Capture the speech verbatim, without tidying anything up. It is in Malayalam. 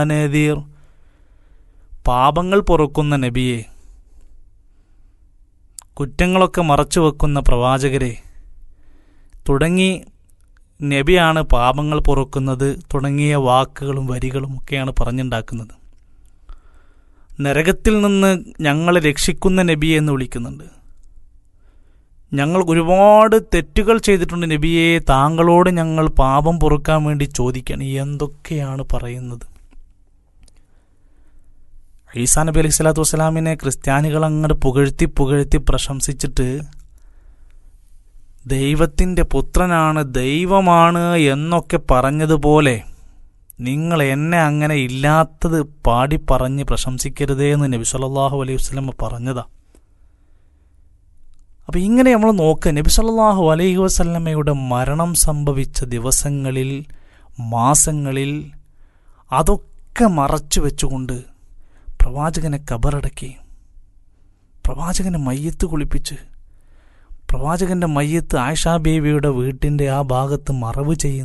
നദീർ, പാപങ്ങൾ പൊറുക്കുന്ന നബിയെ, കുറ്റങ്ങളൊക്കെ മറച്ചു വെക്കുന്ന പ്രവാചകരെ തുടങ്ങി നബിയാണ് പാപങ്ങൾ പൊറുക്കുന്നത് തുടങ്ങിയ വാക്കുകളും വരികളും ഒക്കെയാണ് പറഞ്ഞുണ്ടാക്കുന്നത്. നരകത്തിൽ നിന്ന് ഞങ്ങളെ രക്ഷിക്കുന്ന നബിയെ എന്ന് വിളിക്കുന്നുണ്ട്. ഞങ്ങൾ ഒരുപാട് തെറ്റുകൾ ചെയ്തിട്ടുണ്ട് നബിയെ, താങ്കളോട് ഞങ്ങൾ പാപം പൊറുക്കാൻ വേണ്ടി ചോദിക്കണം. എന്തൊക്കെയാണ് പറയുന്നത്? ഈസാ നബി അലൈഹി സ്വലാത്തു വസ്സലാമിനെ ക്രിസ്ത്യാനികൾ അങ്ങോട്ട് പുകഴ്ത്തി പുകഴ്ത്തി പ്രശംസിച്ചിട്ട് ദൈവത്തിൻ്റെ പുത്രനാണ്, ദൈവമാണ് എന്നൊക്കെ പറഞ്ഞതുപോലെ നിങ്ങൾ എന്നെ അങ്ങനെ ഇല്ലാത്തത് പാടി പറഞ്ഞ് പ്രശംസിക്കരുതേ എന്ന് നബി സല്ലല്ലാഹു അലൈഹി വസല്ലം പറഞ്ഞതാ. അപ്പം ഇങ്ങനെ നമ്മൾ നോക്കുക, നബി സല്ലല്ലാഹു അലൈഹി വസല്ലമയുടെ മരണം സംഭവിച്ച ദിവസങ്ങളിൽ, മാസങ്ങളിൽ അതൊക്കെ മറച്ചു വെച്ചുകൊണ്ട് പ്രവാചകനെ ഖബറടക്കി, പ്രവാചകനെ മയ്യത്ത് കുളിപ്പിച്ച്, പ്രവാചകന്റെ മയ്യത്ത് ആയിഷാ ബീവിയുടെ വീട്ടിൻ്റെ ആ ഭാഗത്ത് മറവ് ചെയ്യുന്നു.